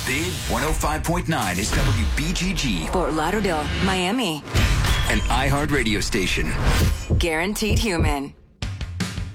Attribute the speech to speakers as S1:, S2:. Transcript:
S1: Big 105.9 is WBGG,
S2: Fort Lauderdale, Miami.
S1: an iHeart radio station.
S2: Guaranteed Human.